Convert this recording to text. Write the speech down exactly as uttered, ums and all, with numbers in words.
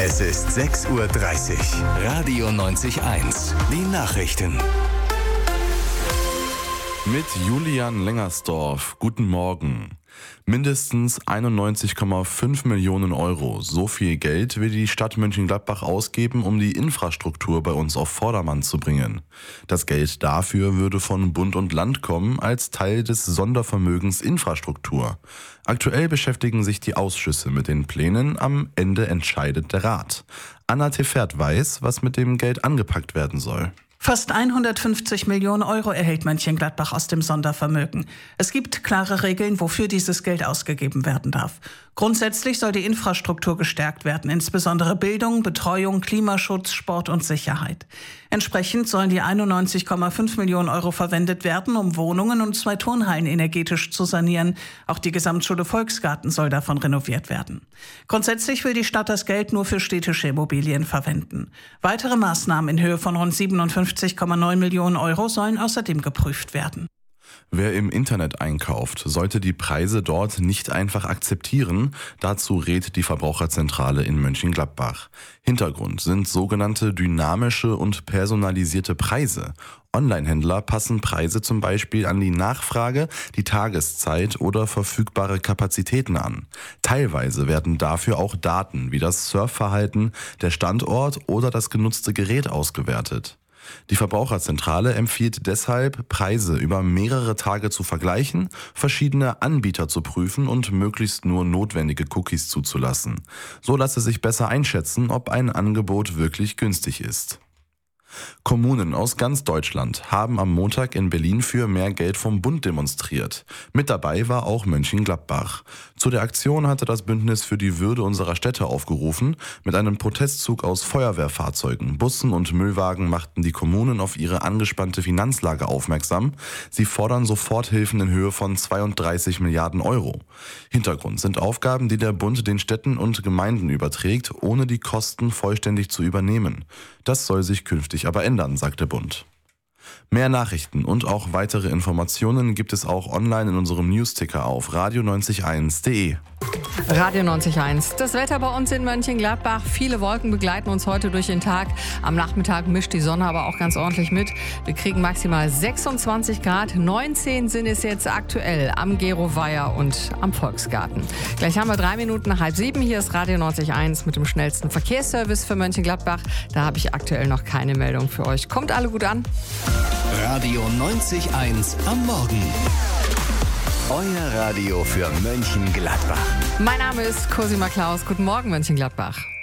Es ist sechs Uhr dreißig. Radio neunzig Komma eins. Die Nachrichten. Mit Julian Lengersdorf. Guten Morgen. Mindestens einundneunzig Komma fünf Millionen Euro. So viel Geld will die Stadt Mönchengladbach ausgeben, um die Infrastruktur bei uns auf Vordermann zu bringen. Das Geld dafür würde von Bund und Land kommen, als Teil des Sondervermögens Infrastruktur. Aktuell beschäftigen sich die Ausschüsse mit den Plänen, am Ende entscheidet der Rat. Anna Teffert weiß, was mit dem Geld angepackt werden soll. Fast hundertfünfzig Millionen Euro erhält Mönchengladbach aus dem Sondervermögen. Es gibt klare Regeln, wofür dieses Geld ausgegeben werden darf. Grundsätzlich soll die Infrastruktur gestärkt werden, insbesondere Bildung, Betreuung, Klimaschutz, Sport und Sicherheit. Entsprechend sollen die einundneunzig Komma fünf Millionen Euro verwendet werden, um Wohnungen und zwei Turnhallen energetisch zu sanieren. Auch die Gesamtschule Volksgarten soll davon renoviert werden. Grundsätzlich will die Stadt das Geld nur für städtische Immobilien verwenden. Weitere Maßnahmen in Höhe von rund siebenundfünfzig Komma neun Millionen Euro sollen außerdem geprüft werden. Wer im Internet einkauft, sollte die Preise dort nicht einfach akzeptieren. Dazu rät die Verbraucherzentrale in Mönchengladbach. Hintergrund sind sogenannte dynamische und personalisierte Preise. Online-Händler passen Preise zum Beispiel an die Nachfrage, die Tageszeit oder verfügbare Kapazitäten an. Teilweise werden dafür auch Daten wie das Surfverhalten, der Standort oder das genutzte Gerät ausgewertet. Die Verbraucherzentrale empfiehlt deshalb, Preise über mehrere Tage zu vergleichen, verschiedene Anbieter zu prüfen und möglichst nur notwendige Cookies zuzulassen. So lasse sich besser einschätzen, ob ein Angebot wirklich günstig ist. Kommunen aus ganz Deutschland haben am Montag in Berlin für mehr Geld vom Bund demonstriert. Mit dabei war auch Mönchengladbach. Zu der Aktion hatte das Bündnis für die Würde unserer Städte aufgerufen. Mit einem Protestzug aus Feuerwehrfahrzeugen, Bussen und Müllwagen machten die Kommunen auf ihre angespannte Finanzlage aufmerksam. Sie fordern Soforthilfen in Höhe von zweiunddreißig Milliarden Euro. Hintergrund sind Aufgaben, die der Bund den Städten und Gemeinden überträgt, ohne die Kosten vollständig zu übernehmen. Das soll sich künftig aber ändern, sagt der Bund. Mehr Nachrichten und auch weitere Informationen gibt es auch online in unserem Newsticker auf radio neunzig Komma eins punkt de. Radio neunzig Komma eins. Das Wetter bei uns in Mönchengladbach. Viele Wolken begleiten uns heute durch den Tag. Am Nachmittag mischt die Sonne aber auch ganz ordentlich mit. Wir kriegen maximal sechsundzwanzig Grad. neunzehn sind es jetzt aktuell am Geroweiher und am Volksgarten. Gleich haben wir drei Minuten nach halb sieben. Hier ist Radio neunzig Komma eins mit dem schnellsten Verkehrsservice für Mönchengladbach. Da habe ich aktuell noch keine Meldung für euch. Kommt alle gut an. Radio neunzig Komma eins am Morgen. Euer Radio für Mönchengladbach. Mein Name ist Cosima Klaus. Guten Morgen, Mönchengladbach.